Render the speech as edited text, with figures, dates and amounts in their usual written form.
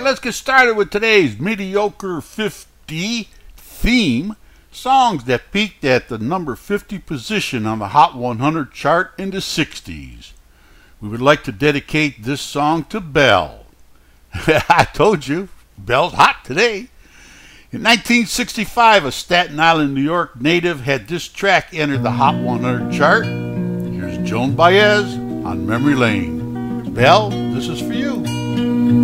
let's get started with today's Mediocre 50 theme. Songs that peaked at the number 50 position on the Hot 100 chart in the 60s. We would like to dedicate this song to Belle. I told you, Belle's hot today. In 1965, a Staten Island, New York native had this track enter the Hot 100 chart. Here's Joan Baez on Memory Lane. Belle, this is for you.